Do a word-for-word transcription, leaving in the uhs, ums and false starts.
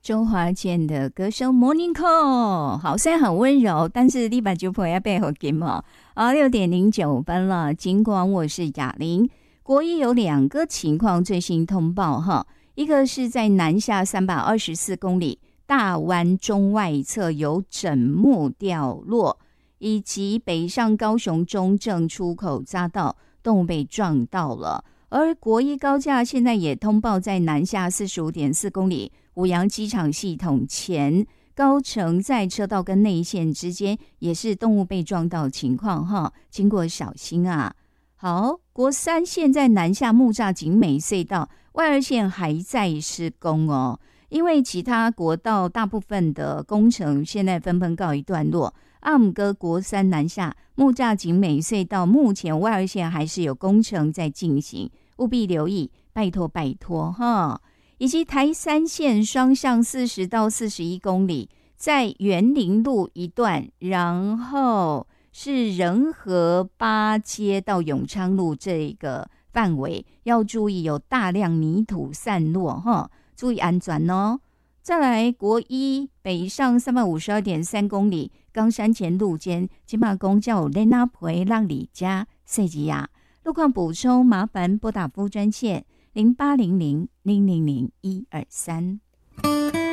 周华健的歌声 Morning Call， 好，虽然很温柔，但是你把酒婆要背后给嘛。啊，六点零九分了，尽管我是雅玲。国一有两个情况最新通报哈，一个是在南下三百二十四公里大湾中外侧有枕木掉落，以及北上高雄中正出口匝道动物被撞到了。而国一高架现在也通报在南下 四十五点四公里五羊机场系统前高乘在车道跟内线之间也是动物被撞到情况哈，经过小心啊。好，国三现在南下木栅景美隧道外二线还在施工哦，因为其他国道大部分的工程现在纷纷告一段落。阿姆哥国三南下木栅景美隧道目前外二线还是有工程在进行，务必留意，拜托拜托哈。以及台三线双向四十到四十一公里，在园林路一段，然后是仁和八街到永昌路这个范围，要注意有大量泥土散落哈，注意安全哦。再来国一北上三百五十二点三公里，冈山前路间金马公叫雷纳培让里家塞吉亚。路况补充，麻烦拨打服务专线零八零零零零零一二三。